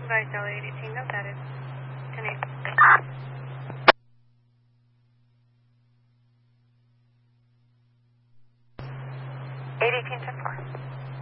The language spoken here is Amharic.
Advise Delhi 818, no, that is 10-8. 818, 10-4.